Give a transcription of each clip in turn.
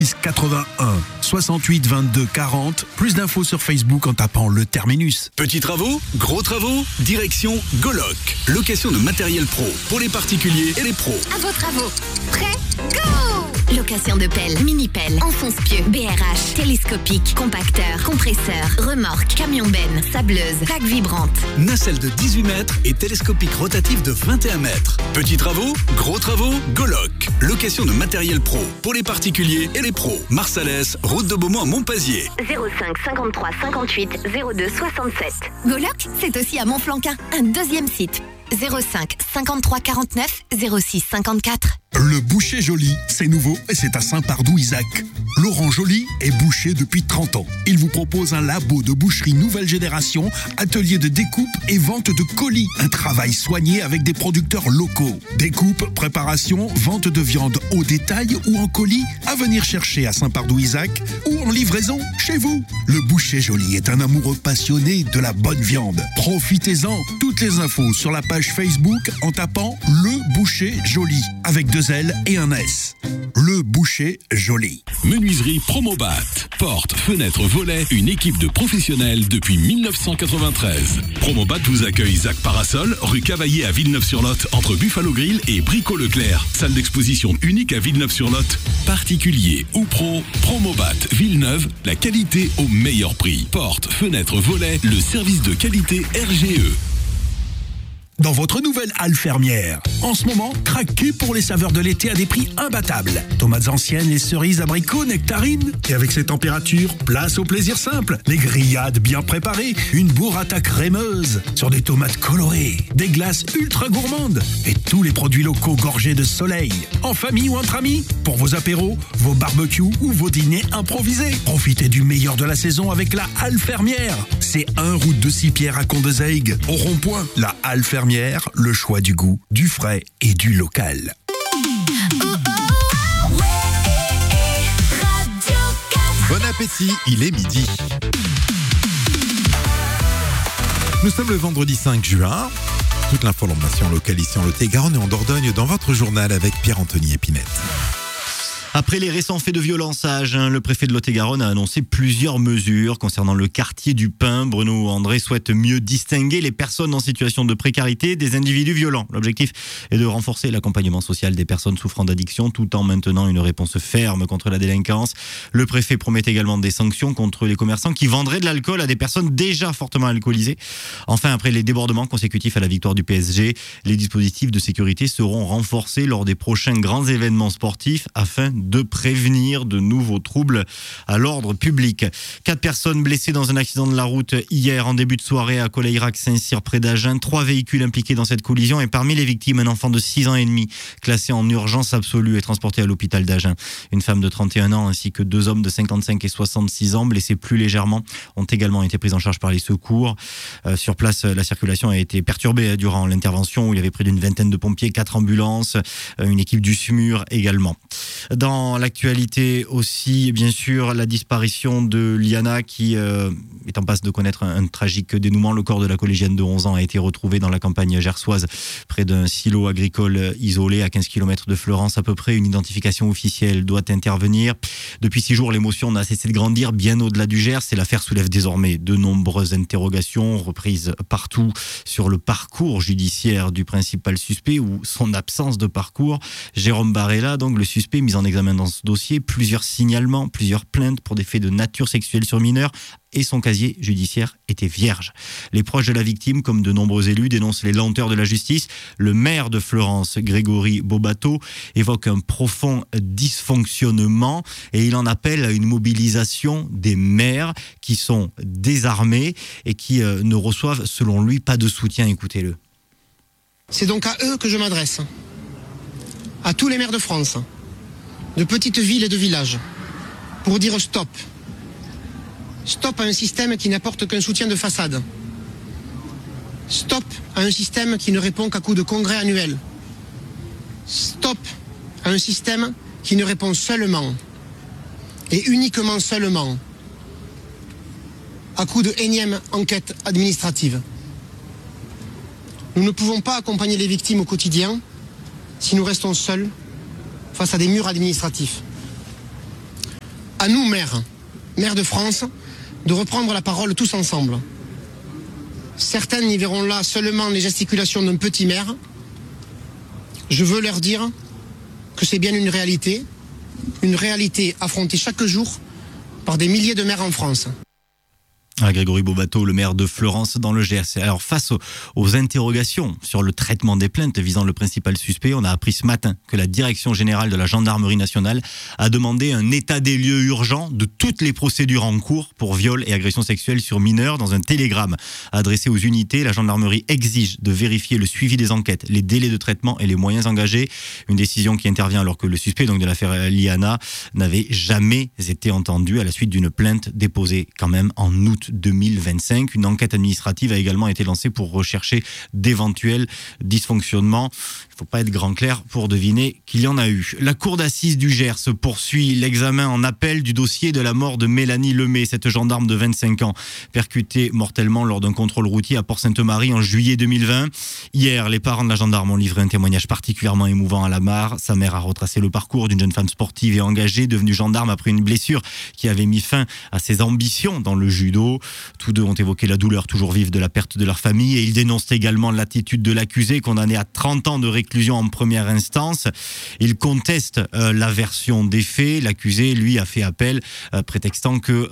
81 68 22 40. Plus d'infos sur Facebook en tapant le terminus. Petits travaux, gros travaux, direction Goloc. Location de matériel pro pour les particuliers et les pros. À vos travaux. Prêt? Go! Location de pelle, mini-pelle, enfonce-pieux, BRH, télescopique, compacteur, compresseur, remorque, camion-benne, sableuse, plaque vibrante. Nacelle de 18 mètres et télescopique rotatif de 21 mètres. Petits travaux, gros travaux, Goloc. Location de matériel pro pour les particuliers et les pros. Marsalès, route de Beaumont à Montpazier. 05 53 58 02 67. Goloc, c'est aussi à Montflanquin, un deuxième site. 05 53 49 06 54. Le Boucher Joly, c'est nouveau et c'est à Saint-Pardoux-Isaac. Laurent Joly est boucher depuis 30 ans. Il vous propose un labo de boucherie nouvelle génération, atelier de découpe et vente de colis. Un travail soigné avec des producteurs locaux. Découpe, préparation, vente de viande au détail ou en colis, à venir chercher à Saint-Pardoux-Isaac ou en livraison chez vous. Le Boucher Joly est un amoureux passionné de la bonne viande. Profitez-en. Toutes les infos sur la page Facebook en tapant Le Boucher Joly avec 2 L et un S. Le Boucher Joly. Menuiserie Promobat. Portes, fenêtres, volets, une équipe de professionnels depuis 1993. Promobat vous accueille Zac Parasol, rue Cavaillé à Villeneuve-sur-Lot, entre Buffalo Grill et Brico Leclerc. Salle d'exposition unique à Villeneuve-sur-Lot. Particulier ou pro, Promobat Villeneuve, la qualité au meilleur prix. Portes, fenêtres, volets, le service de qualité RGE. Dans votre nouvelle halle fermière. En ce moment, craquez pour les saveurs de l'été à des prix imbattables. Tomates anciennes, les cerises, abricots, nectarines. Et avec ces températures, place au plaisir simple. Les grillades bien préparées, une burrata crémeuse sur des tomates colorées, des glaces ultra gourmandes et tous les produits locaux gorgés de soleil. En famille ou entre amis, pour vos apéros, vos barbecues ou vos dîners improvisés. Profitez du meilleur de la saison avec la halle fermière. C'est 1 route de Sipierre à Condezaygues. Au rond-point, la halle fermière. Le choix du goût, du frais et du local. Bon appétit, il est midi. Nous sommes le vendredi 5 juin. Toute l'information locale ici en Lot-et-Garonne et en Dordogne dans votre journal avec Pierre-Anthony Épinette. Après les récents faits de violence à Agen, le préfet de Lot-et-Garonne a annoncé plusieurs mesures concernant le quartier du Pin. Bruno André souhaite mieux distinguer les personnes en situation de précarité des individus violents. L'objectif est de renforcer l'accompagnement social des personnes souffrant d'addiction tout en maintenant une réponse ferme contre la délinquance. Le préfet promet également des sanctions contre les commerçants qui vendraient de l'alcool à des personnes déjà fortement alcoolisées. Enfin, après les débordements consécutifs à la victoire du PSG, les dispositifs de sécurité seront renforcés lors des prochains grands événements sportifs afin de prévenir de nouveaux troubles à l'ordre public. 4 personnes blessées dans un accident de la route hier en début de soirée à Coleirac-Saint-Cyr près d'Agen. 3 véhicules impliqués dans cette collision et parmi les victimes, un enfant de 6 ans et demi classé en urgence absolue et transporté à l'hôpital d'Agen. Une femme de 31 ans ainsi que 2 hommes de 55 et 66 ans blessés plus légèrement ont également été pris en charge par les secours. Sur place, la circulation a été perturbée durant l'intervention où il y avait près d'une vingtaine de pompiers, 4 ambulances, une équipe du SMUR également. Dans l'actualité aussi, bien sûr, la disparition de Liana qui est en passe de connaître un tragique dénouement. Le corps de la collégienne de 11 ans a été retrouvé dans la campagne gersoise près d'un silo agricole isolé à 15 km de Fleurance à peu près. Une identification officielle doit intervenir. Depuis 6 jours, l'émotion n'a cessé de grandir bien au-delà du Gers et l'affaire soulève désormais de nombreuses interrogations reprises partout sur le parcours judiciaire du principal suspect ou son absence de parcours. Jérôme Barella, donc le suspect mis en examen dans ce dossier, plusieurs signalements, plusieurs plaintes pour des faits de nature sexuelle sur mineurs et son casier judiciaire était vierge. Les proches de la victime, comme de nombreux élus, dénoncent les lenteurs de la justice. Le maire de Fleurance, Grégory Bobato, évoque un profond dysfonctionnement et il en appelle à une mobilisation des maires qui sont désarmés et qui ne reçoivent, selon lui, pas de soutien. Écoutez-le. C'est donc à eux que je m'adresse, à tous les maires de France, de petites villes et de villages, pour dire stop. Stop à un système qui n'apporte qu'un soutien de façade. Stop à un système qui ne répond qu'à coups de congrès annuels. Stop à un système qui ne répond seulement, et uniquement seulement, à coups de énième enquête administrative. Nous ne pouvons pas accompagner les victimes au quotidien si nous restons seuls face à des murs administratifs. à nous, maires de France, de reprendre la parole tous ensemble. Certains y verront là seulement les gesticulations d'un petit maire. Je veux leur dire que c'est bien une réalité affrontée chaque jour par des milliers de maires en France. Grégory Beaubateau, le maire de Fleurance dans le Gers. Alors face aux interrogations sur le traitement des plaintes visant le principal suspect, on a appris ce matin que la Direction générale de la Gendarmerie nationale a demandé un état des lieux urgent de toutes les procédures en cours pour viol et agression sexuelle sur mineurs. Dans un télégramme adressé aux unités, la gendarmerie exige de vérifier le suivi des enquêtes, les délais de traitement et les moyens engagés. Une décision qui intervient alors que le suspect donc de l'affaire Liana n'avait jamais été entendu à la suite d'une plainte déposée quand même en août 2025. Une enquête administrative a également été lancée pour rechercher d'éventuels dysfonctionnements. Il ne faut pas être grand clair pour deviner qu'il y en a eu. La cour d'assises du Gers poursuit l'examen en appel du dossier de la mort de Mélanie Lemay, cette gendarme de 25 ans, percutée mortellement lors d'un contrôle routier à Port-Sainte-Marie en juillet 2020. Hier, les parents de la gendarme ont livré un témoignage particulièrement émouvant à la mare. Sa mère a retracé le parcours d'une jeune femme sportive et engagée, devenue gendarme après une blessure qui avait mis fin à ses ambitions dans le judo. Tous deux ont évoqué la douleur toujours vive de la perte de leur famille et ils dénoncent également l'attitude de l'accusé, condamné à 30 ans de réclusion en première instance. Ils contestent la version des faits. L'accusé, lui, a fait appel prétextant qu'il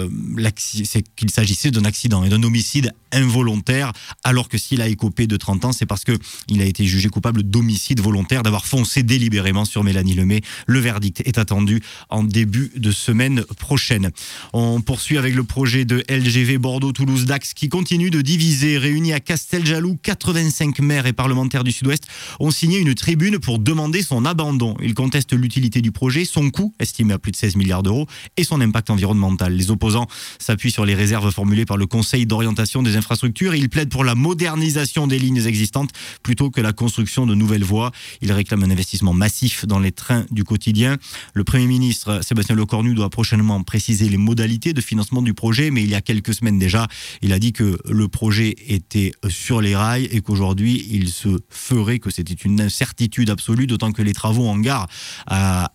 s'agissait d'un accident et d'un homicide involontaire, alors que s'il a écopé de 30 ans, c'est parce qu'il a été jugé coupable d'homicide volontaire, d'avoir foncé délibérément sur Mélanie Lemay. Le verdict est attendu en début de semaine prochaine. On poursuit avec le projet de LGV Bordeaux-Toulouse-Dax qui continue de diviser. Réunis à Casteljaloux, 85 maires et parlementaires du Sud-Ouest ont signé une tribune pour demander son abandon. Ils contestent l'utilité du projet, son coût, estimé à plus de 16 milliards d'euros, et son impact environnemental. Les opposants s'appuient sur les réserves formulées par le Conseil d'orientation des infrastructures et ils plaident pour la modernisation des lignes existantes plutôt que la construction de nouvelles voies. Ils réclament un investissement massif dans les trains du quotidien. Le Premier ministre Sébastien Lecornu doit prochainement préciser les modalités de financement du projet, mais il y a quelques semaines déjà, il a dit que le projet était sur les rails et qu'aujourd'hui il se ferait, que c'était une certitude absolue, d'autant que les travaux en gare à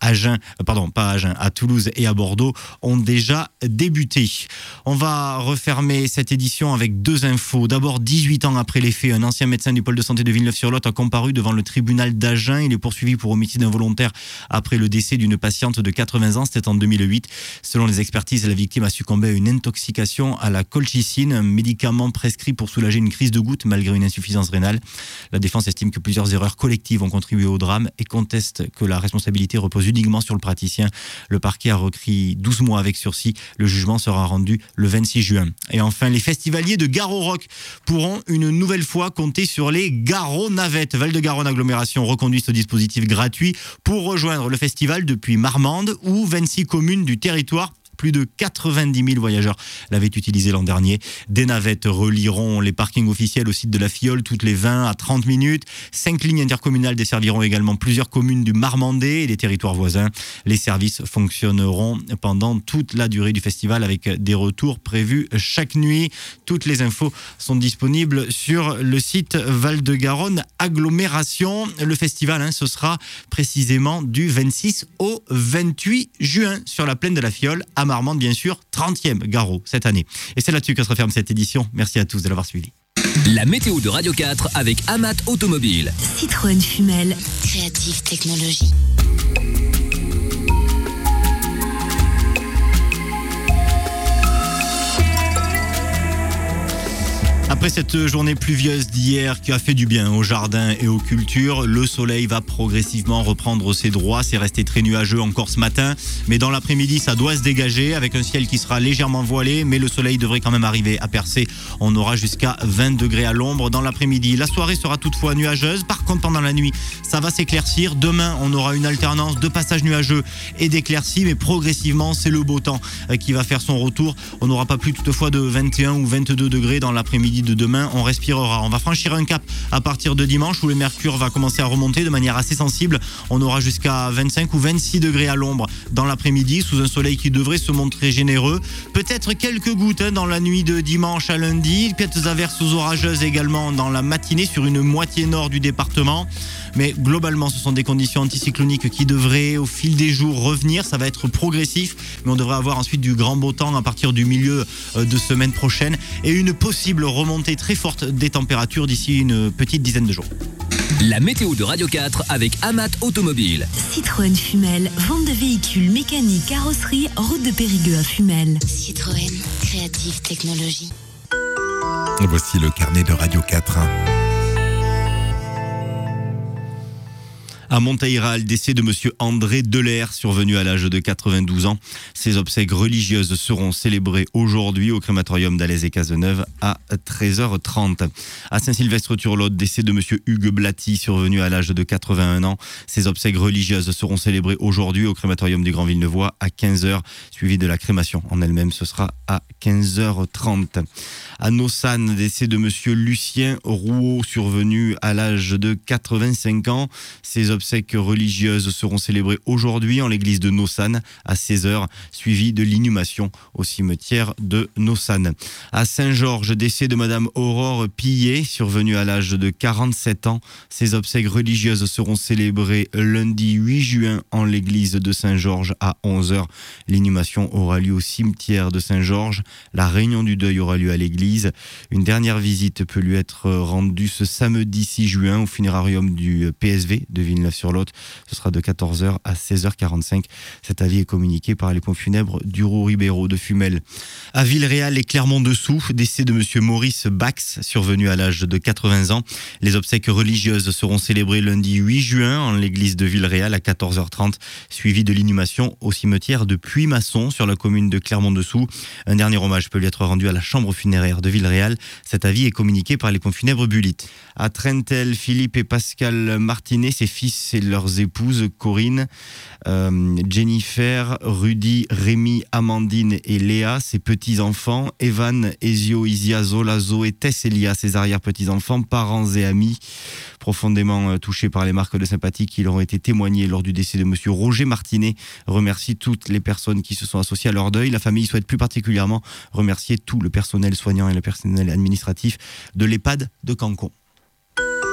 Toulouse et à Bordeaux ont déjà débuté. On va refermer cette édition avec deux infos. D'abord, 18 ans après les faits, un ancien médecin du pôle de santé de Villeneuve-sur-Lot a comparu devant le tribunal d'Agen. Il est poursuivi pour homicide involontaire après le décès d'une patiente de 80 ans. C'était en 2008. Selon les expertises, la victime a succombé à une intoxication à la colchicine, un médicament prescrit pour soulager une crise de goutte malgré une insuffisance rénale. La défense estime que plusieurs erreurs collectives ont contribué au drame et conteste que la responsabilité repose uniquement sur le praticien. Le parquet a requis 12 mois avec sursis. Le jugement sera rendu le 26 juin. Et enfin, les festivaliers de Gare au Roc pourront une nouvelle fois compter sur les Garo-navettes. Val-de-Garonne Agglomération reconduit ce dispositif gratuit pour rejoindre le festival depuis Marmande ou 26 communes du territoire. Plus de 90 000 voyageurs l'avaient utilisé l'an dernier. Des navettes relieront les parkings officiels au site de la Fiole toutes les 20 à 30 minutes. 5 lignes intercommunales desserviront également plusieurs communes du Marmandais et des territoires voisins. Les services fonctionneront pendant toute la durée du festival avec des retours prévus chaque nuit. Toutes les infos sont disponibles sur le site Val-de-Garonne Agglomération. Le festival, ce sera précisément du 26 au 28 juin sur la plaine de la Fiole à Marmande, bien sûr, 30e Garo cette année. Et c'est là-dessus que se referme cette édition. Merci à tous de l'avoir suivi. La météo de Radio 4 avec Amat Automobile. Citroën Fumel. Créative Technologie. Après cette journée pluvieuse d'hier qui a fait du bien aux jardins et aux cultures, le soleil va progressivement reprendre ses droits. C'est resté très nuageux encore ce matin, mais dans l'après-midi, ça doit se dégager avec un ciel qui sera légèrement voilé, mais le soleil devrait quand même arriver à percer. On aura jusqu'à 20 degrés à l'ombre dans l'après-midi. La soirée sera toutefois nuageuse. Par contre, pendant la nuit, ça va s'éclaircir. Demain, on aura une alternance de passages nuageux et d'éclaircies, mais progressivement, c'est le beau temps qui va faire son retour. On n'aura pas plus toutefois de 21 ou 22 degrés dans l'après-midi de demain, on respirera. On va franchir un cap à partir de dimanche où le mercure va commencer à remonter de manière assez sensible. On aura jusqu'à 25 ou 26 degrés à l'ombre dans l'après-midi sous un soleil qui devrait se montrer généreux. Peut-être quelques gouttes dans la nuit de dimanche à lundi. Quelques averses orageuses également dans la matinée sur une moitié nord du département. Mais globalement, ce sont des conditions anticycloniques qui devraient au fil des jours revenir. Ça va être progressif, mais on devrait avoir ensuite du grand beau temps à partir du milieu de semaine prochaine et une possible remontée très forte des températures d'ici une petite dizaine de jours. La météo de Radio 4 avec Amat Automobile. Citroën Fumel, vente de véhicules mécaniques, carrosserie, route de Périgueux à Fumel. Citroën, créative technologie. Voici le carnet de Radio 4. À Monteïral, décès de monsieur André Delair, survenu à l'âge de 92 ans. Ses obsèques religieuses seront célébrées aujourd'hui au crématorium d'Alès et Cazeneuve à 13h30. À Saint-Sylvestre-sur-Lot, décès de monsieur Hugues Blaty, survenu à l'âge de 81 ans. Ses obsèques religieuses seront célébrées aujourd'hui au crématorium du Grand Villeneuvois à 15h, suivi de la crémation en elle-même, ce sera à 15h30. À Nossane, décès de monsieur Lucien Rouault, survenu à l'âge de 85 ans. Ses obsèques religieuses seront célébrées aujourd'hui en l'église de Nossane à 16h, suivi de l'inhumation au cimetière de Nossane. À Saint-Georges, décès de madame Aurore Pillet, survenue à l'âge de 47 ans. Ses obsèques religieuses seront célébrées lundi 8 juin en l'église de Saint-Georges à 11h. L'inhumation aura lieu au cimetière de Saint-Georges. La réunion du deuil aura lieu à l'église. Une dernière visite peut lui être rendue ce samedi 6 juin au funérarium du PSV de Villeneuve-sur-Lot. Ce sera de 14h à 16h45. Cet avis est communiqué par les pompes funèbres du Roux-Ribeiro de Fumel. À Villeréal et Clermont-Dessous, décès de monsieur Maurice Bax, survenu à l'âge de 80 ans. Les obsèques religieuses seront célébrées lundi 8 juin en l'église de Villeréal à 14h30, suivi de l'inhumation au cimetière de Puy-Masson sur la commune de Clermont-Dessous. Un dernier hommage peut lui être rendu à la chambre funéraire de Villeréal. Cet avis est communiqué par les pompes funèbres Bulit. À Trentel, Philippe et Pascal Martinet, ses fils et leurs épouses Corinne, Jennifer, Rudy, Rémi, Amandine et Léa, ses petits-enfants, Evan, Ezio, Isia, Zola, Zoé, Tess, Elia, ses arrière-petits-enfants, parents et amis, profondément touchés par les marques de sympathie qui leur ont été témoignées lors du décès de monsieur Roger Martinet, remercie toutes les personnes qui se sont associées à leur deuil. La famille souhaite plus particulièrement remercier tout le personnel soignant et le personnel administratif de l'EHPAD de Cancon.